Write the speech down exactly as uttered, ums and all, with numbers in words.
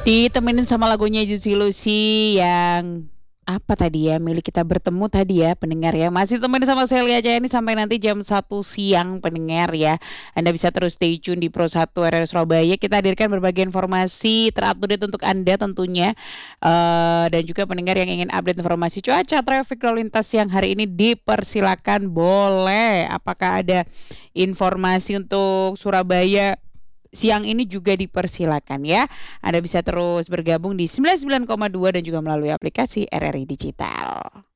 Ditemenin sama lagunya Juicy Luicy yang apa tadi ya, Milik Kita Bertemu tadi ya pendengar ya. Masih temenin sama Shelly aja ini sampai nanti jam satu siang pendengar ya. Anda bisa terus stay tune di Pro satu R R Surabaya. Kita hadirkan berbagai informasi terupdate untuk Anda tentunya. Eh, dan juga pendengar yang ingin update informasi cuaca, traffic, lalu lintas yang hari ini dipersilakan boleh. Apakah ada informasi untuk Surabaya siang ini juga dipersilakan ya. Anda bisa terus bergabung di sembilan puluh sembilan koma dua dan juga melalui aplikasi R R I Digital.